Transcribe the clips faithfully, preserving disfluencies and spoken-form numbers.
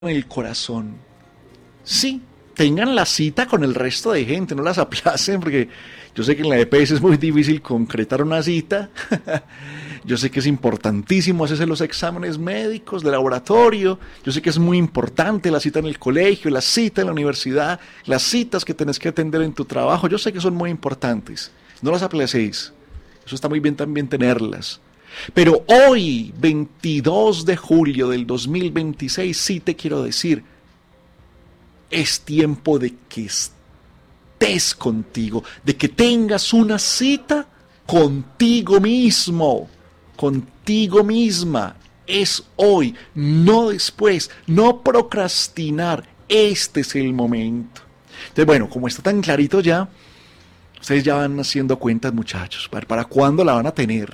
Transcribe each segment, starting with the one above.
en el corazón. Sí, tengan la cita con el resto de gente, no las aplacen, porque yo sé que en la E P S es muy difícil concretar una cita. Yo sé que es importantísimo hacerse los exámenes médicos de laboratorio. Yo sé que es muy importante la cita en el colegio, la cita en la universidad, las citas que tenés que atender en tu trabajo. Yo sé que son muy importantes. No las aplacéis. Eso está muy bien también tenerlas. Pero hoy, veintidós de julio del dos mil veintiséis, sí te quiero decir, es tiempo de que estés contigo, de que tengas una cita contigo mismo, contigo misma. Es hoy, no después, no procrastinar. Este es el momento. Entonces, bueno, como está tan clarito ya, ustedes ya van haciendo cuentas, muchachos. ¿Para, para cuándo la van a tener?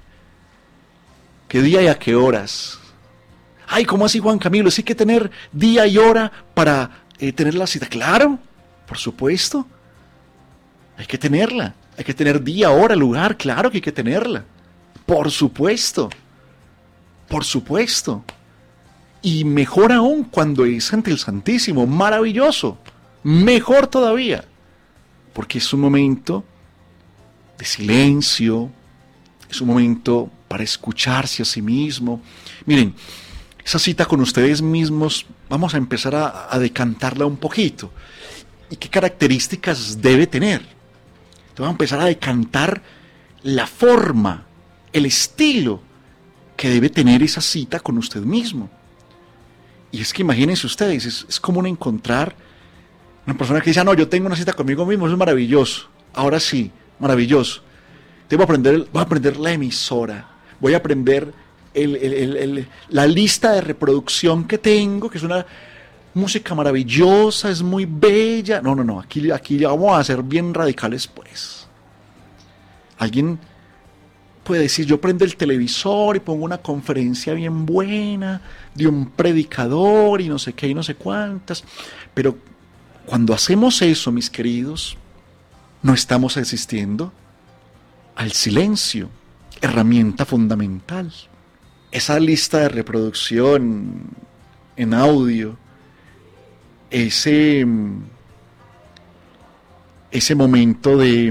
¿Qué día y a qué horas? Ay, ¿cómo así, Juan Camilo? ¿Sí hay que tener día y hora para eh, tener la cita? Claro, por supuesto. Hay que tenerla. Hay que tener día, hora, lugar. Claro que hay que tenerla. Por supuesto. Por supuesto. Y mejor aún cuando es ante el Santísimo. Maravilloso. Mejor todavía. Porque es un momento de silencio. Es un momento para escucharse a sí mismo. Miren, esa cita con ustedes mismos, vamos a empezar a, a decantarla un poquito. ¿Y qué características debe tener? Entonces vamos a empezar a decantar la forma, el estilo que debe tener esa cita con usted mismo. Y es que imagínense ustedes, es, es común encontrar una persona que dice, ah, no, yo tengo una cita conmigo mismo, eso es maravilloso. Ahora sí, maravilloso. Te voy a aprender, voy a aprender la emisora, voy a aprender el, el, el, el, la lista de reproducción que tengo, que es una música maravillosa, es muy bella. No, no, no, aquí, aquí ya vamos a ser bien radicales, pues. Alguien puede decir, yo prendo el televisor y pongo una conferencia bien buena de un predicador y no sé qué y no sé cuántas. Pero cuando hacemos eso, mis queridos, no estamos asistiendo al silencio, herramienta fundamental. Esa lista de reproducción en audio, ese, ese momento de,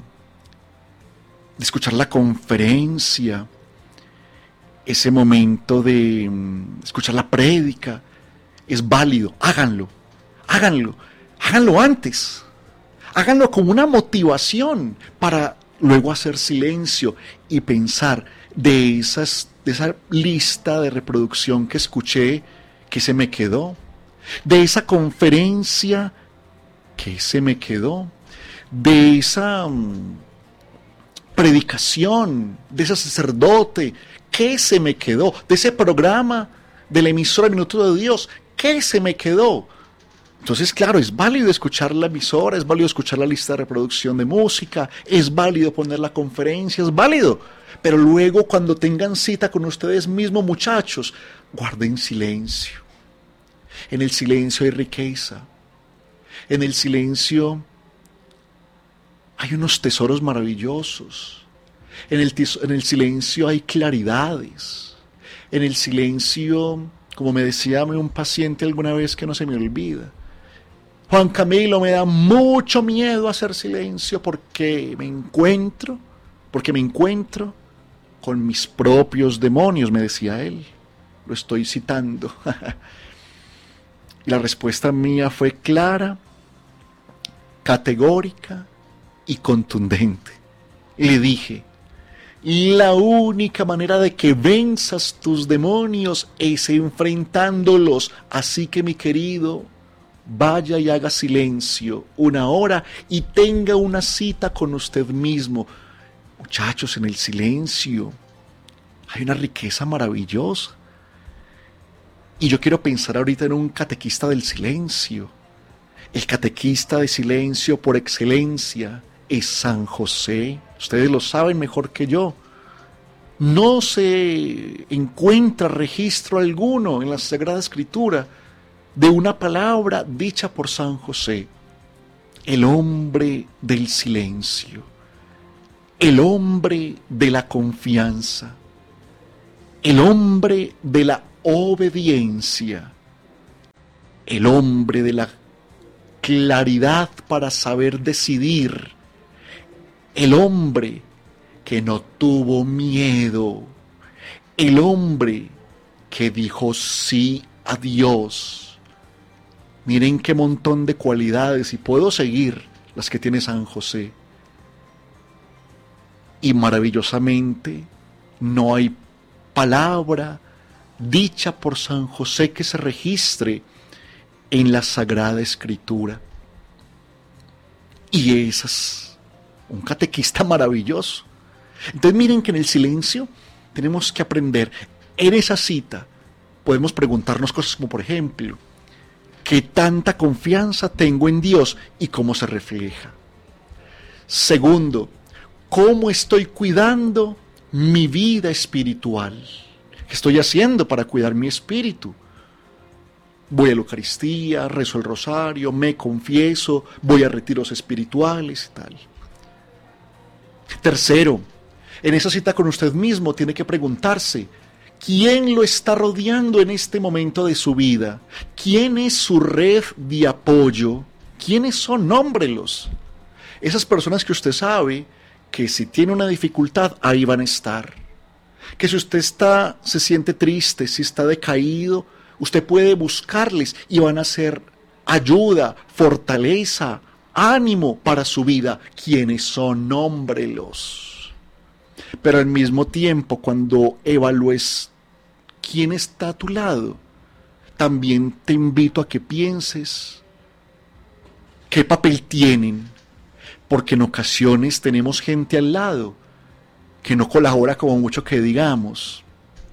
de escuchar la conferencia, ese momento de escuchar la prédica, es válido, háganlo, háganlo, háganlo antes, háganlo como una motivación para luego hacer silencio y pensar de, esas, de esa lista de reproducción que escuché, que se me quedó, de esa conferencia que se me quedó, de esa um, predicación, de ese sacerdote que se me quedó, de ese programa de la emisora Minuto de Dios que se me quedó. Entonces, claro, es válido escuchar la emisora, es válido escuchar la lista de reproducción de música, es válido poner la conferencia, es válido. Pero luego, cuando tengan cita con ustedes mismos, muchachos, guarden silencio. En el silencio hay riqueza. En el silencio hay unos tesoros maravillosos. En el, en el silencio hay claridades. En el silencio, como me decía un paciente alguna vez que no se me olvida, Juan Camilo, me da mucho miedo hacer silencio porque me encuentro, porque me encuentro con mis propios demonios, me decía él. Lo estoy citando. Y la respuesta mía fue clara, categórica y contundente. Le dije, la única manera de que venzas tus demonios es enfrentándolos. Así que, mi querido, vaya y haga silencio una hora y tenga una cita con usted mismo. Muchachos, en el silencio hay una riqueza maravillosa. Y yo quiero pensar ahorita en un catequista del silencio. El catequista de silencio por excelencia es San José. Ustedes lo saben mejor que yo. No se encuentra registro alguno en la Sagrada Escritura de una palabra dicha por San José, el hombre del silencio, el hombre de la confianza, el hombre de la obediencia, el hombre de la claridad para saber decidir, el hombre que no tuvo miedo, el hombre que dijo sí a Dios. Miren qué montón de cualidades, y puedo seguir las que tiene San José. Y maravillosamente no hay palabra dicha por San José que se registre en la Sagrada Escritura. Y ese es un catequista maravilloso. Entonces miren que en el silencio tenemos que aprender. En esa cita podemos preguntarnos cosas como, por ejemplo, ¿qué tanta confianza tengo en Dios y cómo se refleja? Segundo, ¿cómo estoy cuidando mi vida espiritual? ¿Qué estoy haciendo para cuidar mi espíritu? Voy a la Eucaristía, rezo el rosario, me confieso, voy a retiros espirituales y tal. Tercero, en esa cita con usted mismo tiene que preguntarse, ¿quién lo está rodeando en este momento de su vida? ¿Quién es su red de apoyo? ¿Quiénes son? Nómbrelos. Esas personas que usted sabe que si tiene una dificultad, ahí van a estar. Que si usted está, se siente triste, si está decaído, usted puede buscarles y van a ser ayuda, fortaleza, ánimo para su vida. ¿Quiénes son? Nómbrelos. Pero al mismo tiempo, cuando evalúes quién está a tu lado, también te invito a que pienses qué papel tienen, porque en ocasiones tenemos gente al lado que no colabora como mucho que digamos.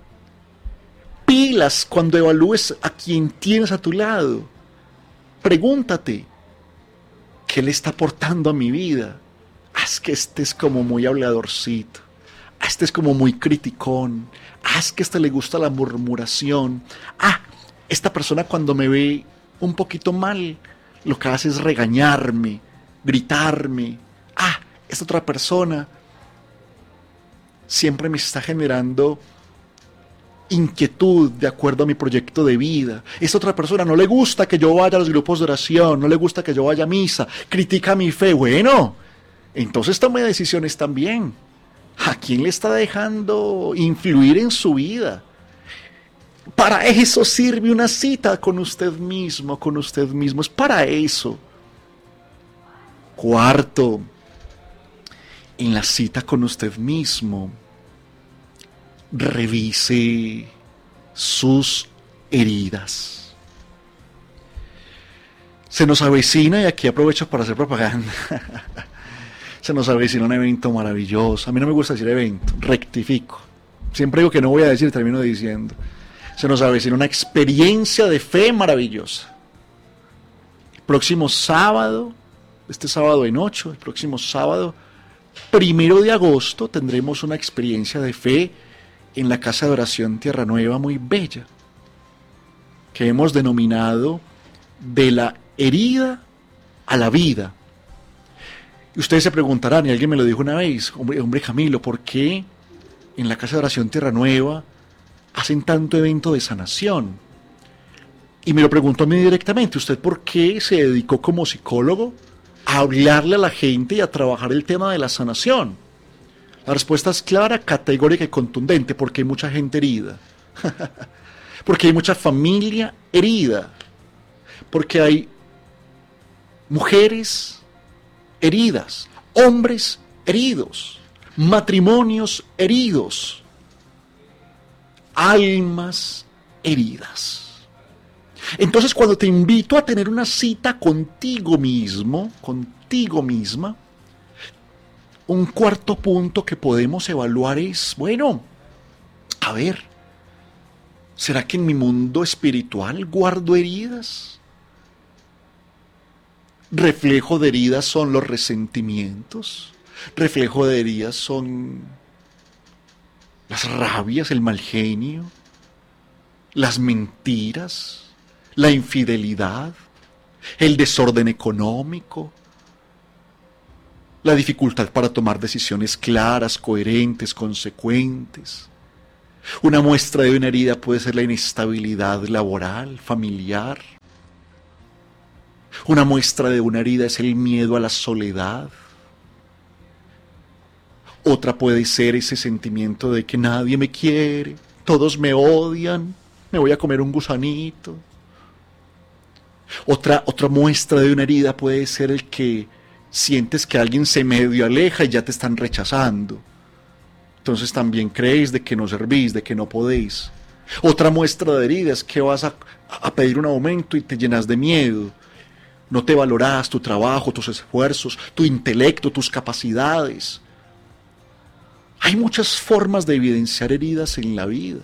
Pilas cuando evalúes a quien tienes a tu lado. Pregúntate, ¿qué le está aportando a mi vida? Ah, es que este es como muy habladorcito. Ah, este es como muy criticón. Ah, es que a este le gusta la murmuración. Ah, esta persona cuando me ve un poquito mal, lo que hace es regañarme, gritarme. Ah, esta otra persona siempre me está generando inquietud de acuerdo a mi proyecto de vida. Esta otra persona no le gusta que yo vaya a los grupos de oración, no le gusta que yo vaya a misa, critica mi fe. Bueno, entonces tome decisiones también. ¿A quién le está dejando influir en su vida? Para eso sirve una cita con usted mismo, con usted mismo. Es para eso. Cuarto, en la cita con usted mismo, revise sus heridas. Se nos avecina, y aquí aprovecho para hacer propaganda, se nos avecina un evento maravilloso. A mí no me gusta decir evento, rectifico. Siempre digo que no voy a decir, termino diciendo. Se nos avecina una experiencia de fe maravillosa. El próximo sábado, este sábado en ocho, el próximo sábado, primero de agosto, tendremos una experiencia de fe en la Casa de Oración Tierra Nueva muy bella, que hemos denominado de la herida a la vida. Y ustedes se preguntarán, y alguien me lo dijo una vez, hombre, hombre Camilo, ¿por qué en la Casa de Oración Tierra Nueva hacen tanto evento de sanación? Y me lo preguntó a mí directamente, ¿usted por qué se dedicó como psicólogo a hablarle a la gente y a trabajar el tema de la sanación? La respuesta es clara, categórica y contundente, porque hay mucha gente herida. Porque hay mucha familia herida. Porque hay mujeres heridas, hombres heridos, matrimonios heridos, almas heridas. Entonces, cuando te invito a tener una cita contigo mismo, contigo misma, un cuarto punto que podemos evaluar es, bueno, a ver, ¿será que en mi mundo espiritual guardo heridas? Reflejo de heridas son los resentimientos, reflejo de heridas son las rabias, el mal genio, las mentiras, la infidelidad, el desorden económico, la dificultad para tomar decisiones claras, coherentes, consecuentes. Una muestra de una herida puede ser la inestabilidad laboral, familiar. Una muestra de una herida es el miedo a la soledad. Otra puede ser ese sentimiento de que nadie me quiere, todos me odian, me voy a comer un gusanito. Otra, otra muestra de una herida puede ser el que sientes que alguien se medio aleja y ya te están rechazando. Entonces también creéis de que no servís, de que no podéis. Otra muestra de herida es que vas a, a pedir un aumento y te llenas de miedo. No te valorás tu trabajo, tus esfuerzos, tu intelecto, tus capacidades. Hay muchas formas de evidenciar heridas en la vida.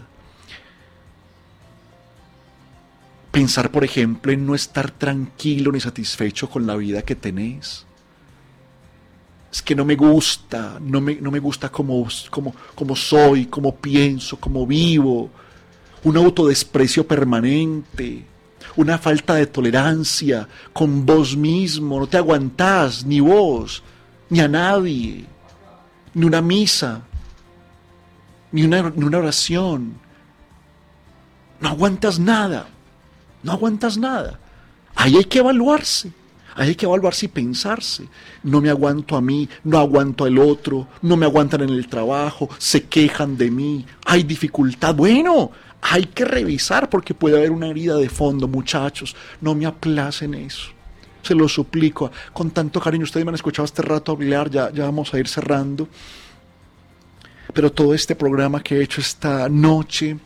Pensar, por ejemplo, en no estar tranquilo ni satisfecho con la vida que tenés. Es que no me gusta, no me, no me gusta cómo, cómo, cómo soy, cómo pienso, cómo vivo. Un autodesprecio permanente, una falta de tolerancia con vos mismo. No te aguantás, ni vos, ni a nadie, ni una misa, ni una, ni una oración. No aguantas nada. No aguantas nada. Ahí hay que evaluarse. Ahí hay que evaluarse y pensarse. No me aguanto a mí, no aguanto al otro, no me aguantan en el trabajo, se quejan de mí, hay dificultad. Bueno, hay que revisar porque puede haber una herida de fondo, muchachos. No me aplacen eso. Se lo suplico con tanto cariño. Ustedes me han escuchado este rato hablar, ya, ya vamos a ir cerrando. Pero todo este programa que he hecho esta noche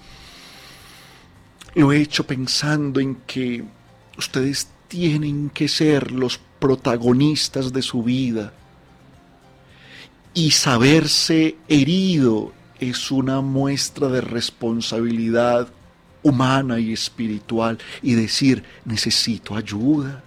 lo he hecho pensando en que ustedes tienen que ser los protagonistas de su vida. Y saberse herido es una muestra de responsabilidad humana y espiritual. Y decir, necesito ayuda.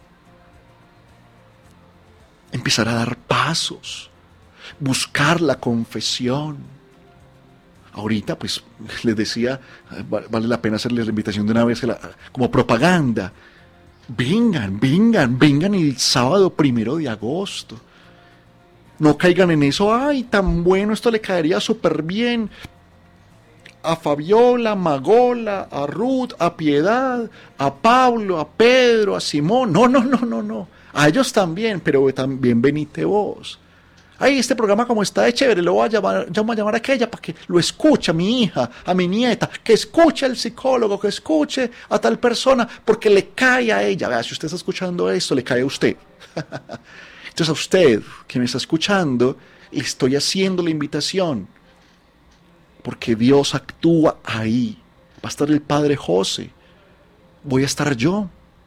Empezar a dar pasos. Buscar la confesión. Ahorita, pues, les decía, vale la pena hacerles la invitación de una vez como propaganda. Vengan, vengan, vengan el sábado primero de agosto. No caigan en eso, ay, tan bueno, esto le caería súper bien a Fabiola, a Magola, a Ruth, a Piedad, a Pablo, a Pedro, a Simón. No, no, no, no, no. A ellos también, pero también venite vos. Ay, este programa como está de chévere, lo voy a llamar, yo voy a llamar a aquella para que lo escuche a mi hija, a mi nieta, que escuche al psicólogo, que escuche a tal persona, porque le cae a ella. Vea, si usted está escuchando esto, le cae a usted. Entonces a usted, que me está escuchando, le estoy haciendo la invitación, porque Dios actúa ahí. Va a estar el Padre José, voy a estar yo.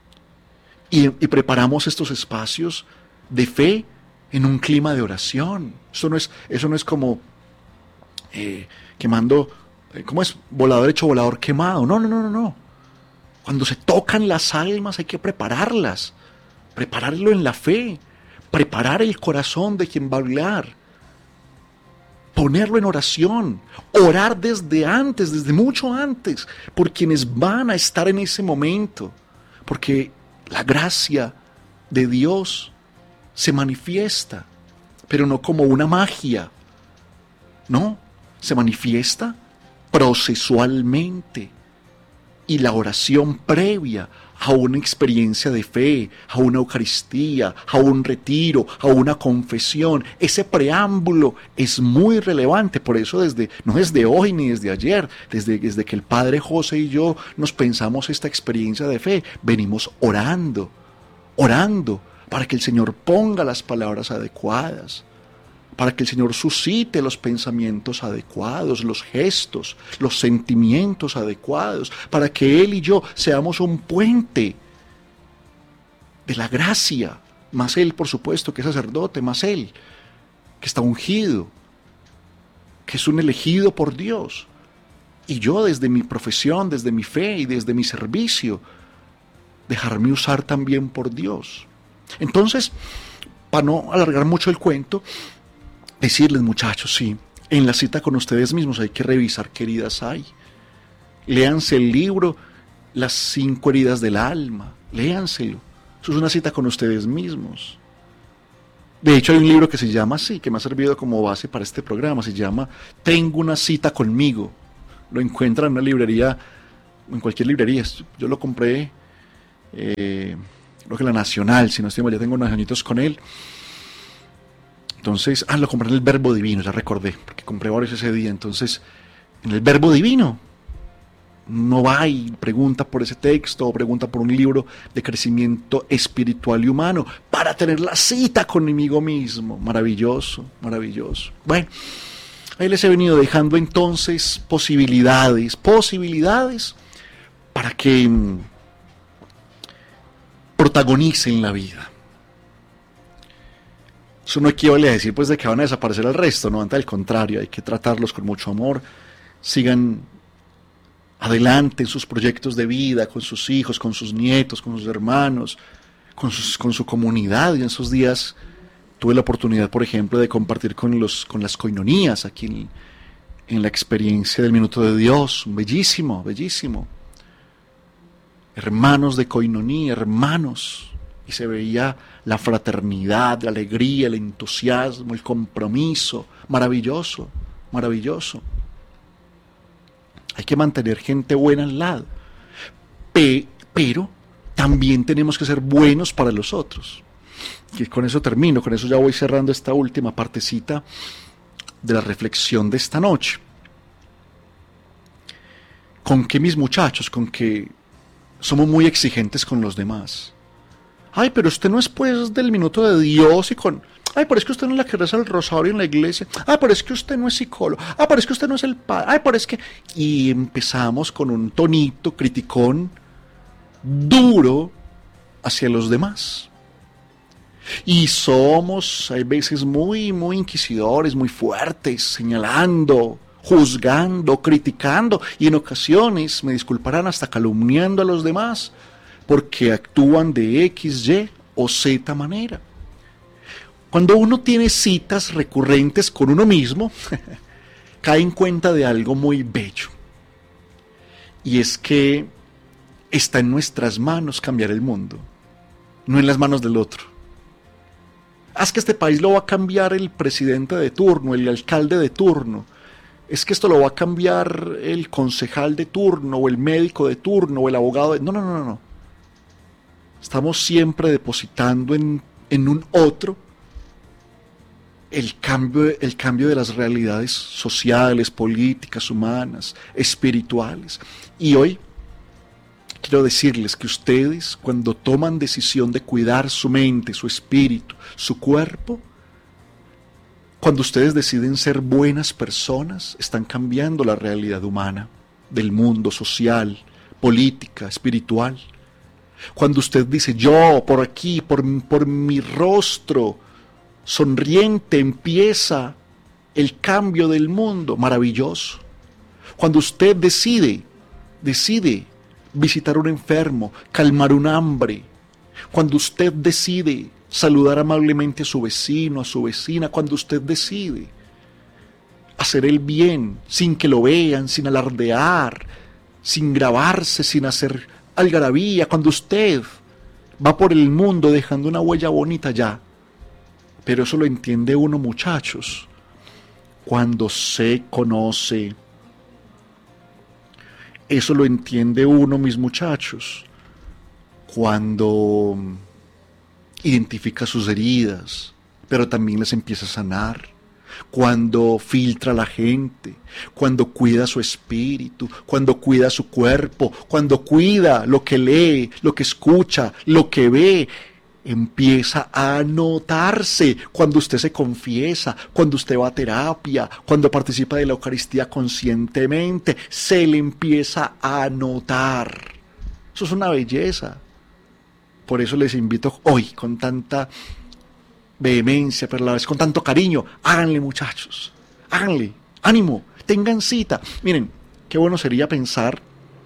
Y, y preparamos estos espacios de fe, en un clima de oración. Eso no es, eso no es como eh, quemando, eh, ¿cómo es? Volador hecho volador quemado. No, no, no, no, no. Cuando se tocan las almas hay que prepararlas. Prepararlo en la fe. Preparar el corazón de quien va a hablar. Ponerlo en oración. Orar desde antes, desde mucho antes, por quienes van a estar en ese momento. Porque la gracia de Dios se manifiesta, pero no como una magia, no, se manifiesta procesualmente. Y la oración previa a una experiencia de fe, a una Eucaristía, a un retiro, a una confesión, ese preámbulo es muy relevante. Por eso desde, no desde hoy ni desde ayer, desde, desde que el Padre José y yo nos pensamos esta experiencia de fe, venimos orando, orando, para que el Señor ponga las palabras adecuadas, para que el Señor suscite los pensamientos adecuados, los gestos, los sentimientos adecuados, para que Él y yo seamos un puente de la gracia, más Él, por supuesto, que es sacerdote, más Él, que está ungido, que es un elegido por Dios, y yo desde mi profesión, desde mi fe y desde mi servicio, dejarme usar también por Dios. Entonces, para no alargar mucho el cuento, decirles, muchachos, sí, en la cita con ustedes mismos hay que revisar qué heridas hay. Léanse el libro Las cinco heridas del alma, léanselo. Eso es una cita con ustedes mismos. De hecho, hay un libro que se llama así, que me ha servido como base para este programa, se llama Tengo una cita conmigo. Lo encuentran en una librería, en cualquier librería. Yo lo compré eh, creo que la Nacional, si no estoy mal, ya tengo unos añitos con él. Entonces, ah, lo compré en el Verbo Divino, ya recordé, porque compré varios ese día. Entonces, en el Verbo Divino, no va y pregunta por ese texto o pregunta por un libro de crecimiento espiritual y humano para tener la cita conmigo mismo. Maravilloso, maravilloso. Bueno, ahí les he venido dejando entonces posibilidades, posibilidades para que mmm, protagonicen la vida. Eso no equivale a decir pues de que van a desaparecer el resto, no, antes al contrario, hay que tratarlos con mucho amor, sigan adelante en sus proyectos de vida, con sus hijos, con sus nietos, con sus hermanos, con, sus, con su comunidad. Y en esos días tuve la oportunidad, por ejemplo, de compartir con, los, con las coinonías aquí en, en la experiencia del Minuto de Dios, bellísimo, bellísimo. Hermanos de coinonía, hermanos, y se veía la fraternidad, la alegría, el entusiasmo, el compromiso, maravilloso, maravilloso. Hay que mantener gente buena al lado, Pe- pero también tenemos que ser buenos para los otros. Y con eso termino, con eso ya voy cerrando esta última partecita de la reflexión de esta noche. Con que mis muchachos, con que somos muy exigentes con los demás. Ay, pero usted no es pues del Minuto de Dios y con... Ay, pero es que usted no es la que reza el rosario en la iglesia. Ay, pero es que usted no es psicólogo. Ay, pero es que usted no es el padre. Ay, pero es que... Y empezamos con un tonito criticón duro hacia los demás. Y somos, hay veces, muy, muy inquisidores, muy fuertes, señalando, juzgando, criticando y en ocasiones, me disculparán, hasta calumniando a los demás porque actúan de X, Y o Z manera. Cuando uno tiene citas recurrentes con uno mismo, cae en cuenta de algo muy bello. Y es que está en nuestras manos cambiar el mundo, no en las manos del otro. Haz que este país lo va a cambiar el presidente de turno, el alcalde de turno. Es que esto lo va a cambiar el concejal de turno, o el médico de turno, o el abogado de... No, no, no, no. Estamos siempre depositando en, en un otro el cambio, el cambio de las realidades sociales, políticas, humanas, espirituales. Y hoy quiero decirles que ustedes, cuando toman decisión de cuidar su mente, su espíritu, su cuerpo, cuando ustedes deciden ser buenas personas, están cambiando la realidad humana, del mundo social, política, espiritual. Cuando usted dice, yo, por aquí, por, por mi rostro sonriente, empieza el cambio del mundo, maravilloso. Cuando usted decide, decide visitar a un enfermo, calmar un hambre, cuando usted decide saludar amablemente a su vecino, a su vecina, cuando usted decide hacer el bien sin que lo vean, sin alardear, sin grabarse, sin hacer algarabía, cuando usted va por el mundo dejando una huella bonita ya. Pero eso lo entiende uno, muchachos, cuando se conoce. Eso lo entiende uno, mis muchachos, cuando identifica sus heridas, pero también las empieza a sanar. Cuando filtra a la gente, cuando cuida su espíritu, cuando cuida su cuerpo, cuando cuida lo que lee, lo que escucha, lo que ve, empieza a notarse. Cuando usted se confiesa, cuando usted va a terapia, cuando participa de la Eucaristía conscientemente, se le empieza a notar. Eso es una belleza. Por eso les invito hoy con tanta vehemencia, pero a la vez con tanto cariño, háganle, muchachos, háganle, ánimo, tengan cita. Miren, qué bueno sería pensar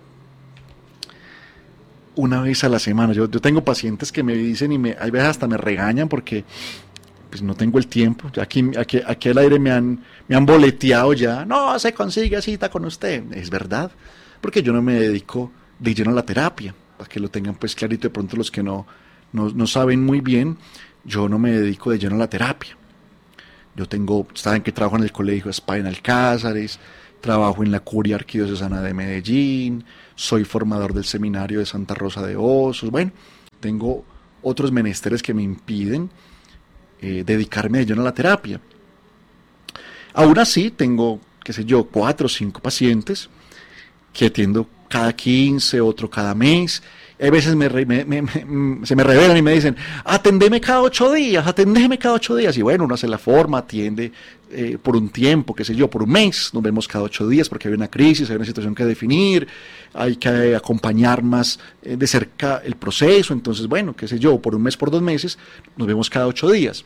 una vez a la semana. Yo, yo tengo pacientes que me dicen y me, hay veces hasta me regañan porque pues no tengo el tiempo. Aquí, aquí, aquí al aire me han, me han boleteado ya. No se consigue cita con usted. Es verdad, porque yo no me dedico de lleno a la terapia, para que lo tengan pues clarito de pronto los que no, no, no saben muy bien. Yo no me dedico de lleno a la terapia. Yo tengo, saben que trabajo en el Colegio Spa en Alcázares, trabajo en la Curia Arquidiocesana de Medellín, soy formador del Seminario de Santa Rosa de Osos. Bueno, tengo otros menesteres que me impiden eh, dedicarme de lleno a la terapia. Aún así, tengo, qué sé yo, cuatro o cinco pacientes que atiendo cada quince, otro cada mes. A veces me, me, me, me, se me revelan y me dicen, atendeme cada ocho días, atendeme cada ocho días. Y bueno, uno hace la forma, atiende eh, por un tiempo, qué sé yo, por un mes. Nos vemos cada ocho días porque hay una crisis, hay una situación que definir, hay que acompañar más eh, de cerca el proceso. Entonces, bueno, qué sé yo, por un mes, por dos meses, nos vemos cada ocho días.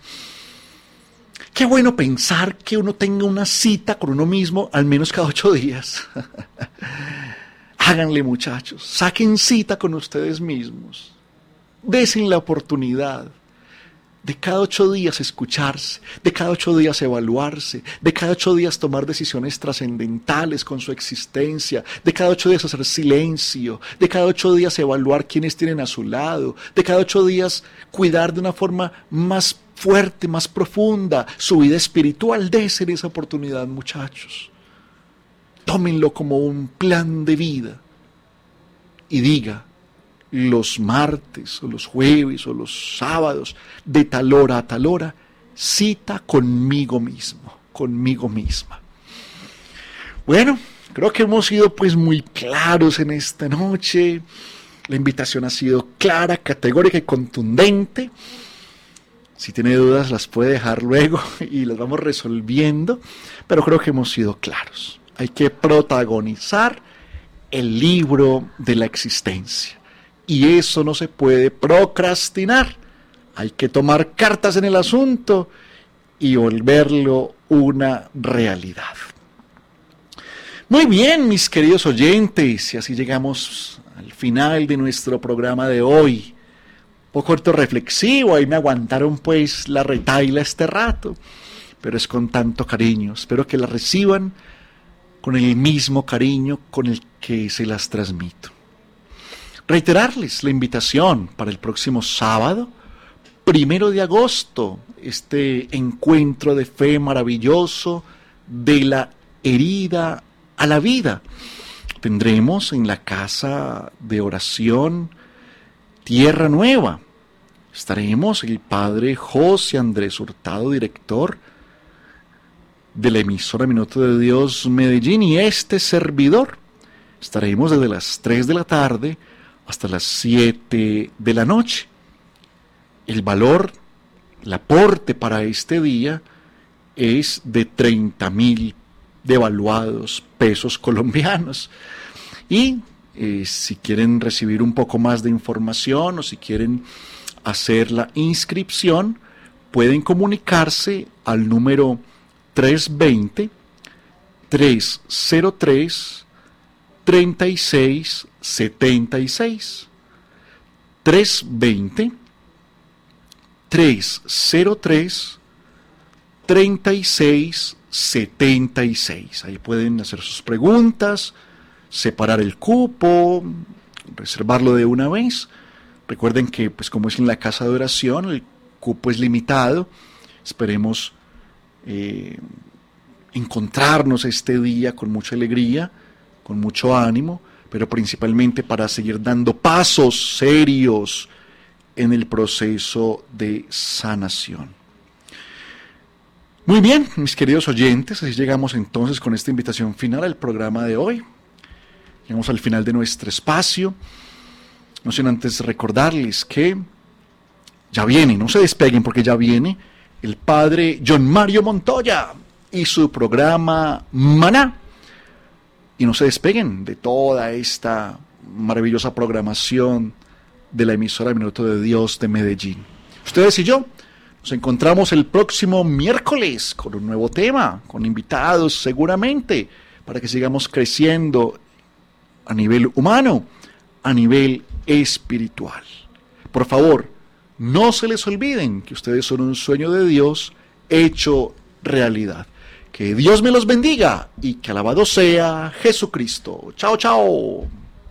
Qué bueno pensar que uno tenga una cita con uno mismo al menos cada ocho días. Háganle, muchachos, saquen cita con ustedes mismos. Desen la oportunidad de cada ocho días escucharse, de cada ocho días evaluarse, de cada ocho días tomar decisiones trascendentales con su existencia, de cada ocho días hacer silencio, de cada ocho días evaluar quiénes tienen a su lado, de cada ocho días cuidar de una forma más fuerte, más profunda su vida espiritual. Desen esa oportunidad, muchachos. Tómenlo como un plan de vida y diga, los martes o los jueves o los sábados, de tal hora a tal hora, cita conmigo mismo, conmigo misma. Bueno, creo que hemos sido pues muy claros en esta noche. La invitación ha sido clara, categórica y contundente. Si tiene dudas las puede dejar luego y las vamos resolviendo, pero creo que hemos sido claros. Hay que protagonizar el libro de la existencia. Y eso no se puede procrastinar. Hay que tomar cartas en el asunto y volverlo una realidad. Muy bien, mis queridos oyentes, y así llegamos al final de nuestro programa de hoy. Un poco corto reflexivo, ahí me aguantaron pues la retaila este rato, pero es con tanto cariño. Espero que la reciban con el mismo cariño con el que se las transmito. Reiterarles la invitación para el próximo sábado, primero de agosto, este encuentro de fe maravilloso de la herida a la vida. Tendremos en la casa de oración Tierra Nueva. Estaremos el padre José Andrés Hurtado, director de la emisora Minuto de Dios Medellín, y este servidor. Estaremos desde las tres de la tarde hasta las siete de la noche. El valor, el aporte para este día es de treinta mil devaluados pesos colombianos. Y eh, si quieren recibir un poco más de información o si quieren hacer la inscripción, pueden comunicarse al número tres veinte, tres cero tres, treinta y seis setenta y seis. tres veinte, tres cero tres, treinta y seis setenta y seis. Ahí pueden hacer sus preguntas, separar el cupo, reservarlo de una vez. Recuerden que, pues como es en la casa de oración, el cupo es limitado. Esperemos Eh, encontrarnos este día con mucha alegría, con mucho ánimo, pero principalmente para seguir dando pasos serios en el proceso de sanación. Muy bien, mis queridos oyentes, así llegamos entonces con esta invitación final al programa de hoy. Llegamos al final de nuestro espacio. No sin antes recordarles que ya viene, no se despeguen porque ya viene el padre John Mario Montoya y su programa Maná. Y no se despeguen de toda esta maravillosa programación de la emisora Minuto de Dios de Medellín. Ustedes y yo nos encontramos el próximo miércoles con un nuevo tema, con invitados seguramente, para que sigamos creciendo a nivel humano, a nivel espiritual. Por favor, no se les olviden que ustedes son un sueño de Dios hecho realidad. Que Dios me los bendiga y que alabado sea Jesucristo. Chao, chao.